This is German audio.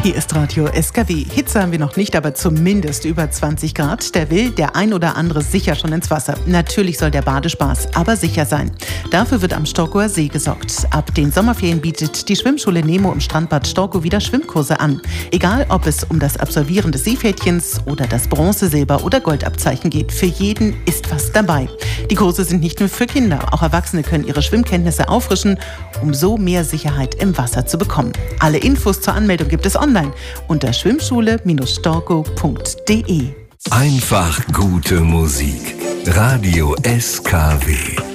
Hier ist Radio SKW. Hitze haben wir noch nicht, aber zumindest über 20 Grad. Da will der ein oder andere sicher schon ins Wasser. Natürlich soll der Badespaß aber sicher sein. Dafür wird am Storkower See gesorgt. Ab den Sommerferien bietet die Schwimmschule Nemo im Strandbad Storkow wieder Schwimmkurse an. Egal, ob es um das Absolvieren des Seepferdchens oder das Bronze-, Silber- oder Goldabzeichen geht. Für jeden ist was dabei. Die Kurse sind nicht nur für Kinder. Auch Erwachsene können ihre Schwimmkenntnisse auffrischen, um so mehr Sicherheit im Wasser zu bekommen. Alle Infos zur Anmeldung gibt es online unter schwimmschule-storkow.de. Einfach gute Musik. Radio SKW.